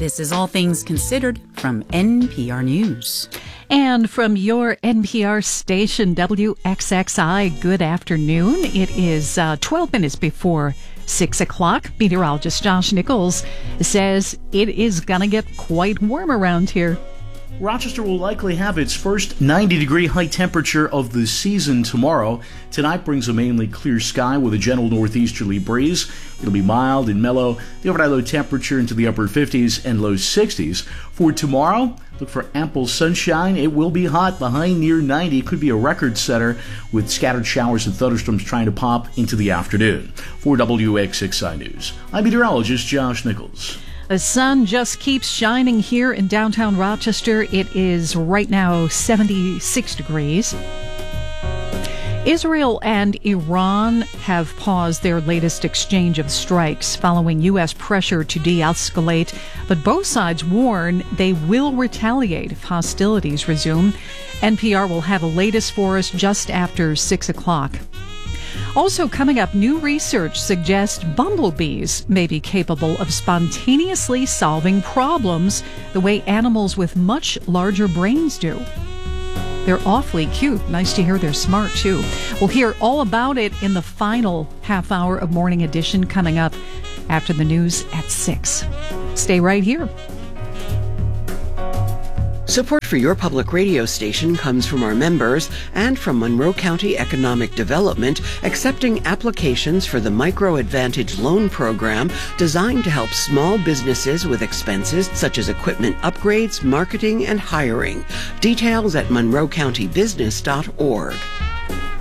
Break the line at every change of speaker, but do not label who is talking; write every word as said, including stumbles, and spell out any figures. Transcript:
This is All Things Considered from N P R News.
And from your N P R station, W X X I, good afternoon. It is uh, twelve minutes before six o'clock. Meteorologist Josh Nichols says it is going to get quite warm around here.
Rochester will likely have its first ninety degree high temperature of the season tomorrow. Tonight brings a mainly clear sky with a gentle northeasterly breeze. It'll be mild and mellow. The overnight low temperature into the upper fifties and low sixties. For tomorrow, look for ample sunshine. It will be hot. The high near ninety could be a record setter with scattered showers and thunderstorms trying to pop into the afternoon. For W X X I News, I'm meteorologist Josh Nichols.
The sun just keeps shining here in downtown Rochester. It is right now seventy-six degrees. Israel and Iran have paused their latest exchange of strikes following U S pressure to de-escalate, but both sides warn they will retaliate if hostilities resume. N P R will have the latest for us just after six o'clock. Also coming up, new research suggests bumblebees may be capable of spontaneously solving problems the way animals with much larger brains do. They're awfully cute. Nice to hear they're smart, too. We'll hear all about it in the final half hour of Morning Edition coming up after the news at six. Stay right here.
Support for your public radio station comes from our members and from Monroe County Economic Development, accepting applications for the Micro Advantage Loan Program designed to help small businesses with expenses such as equipment upgrades, marketing, and hiring. Details at monroe county business dot org.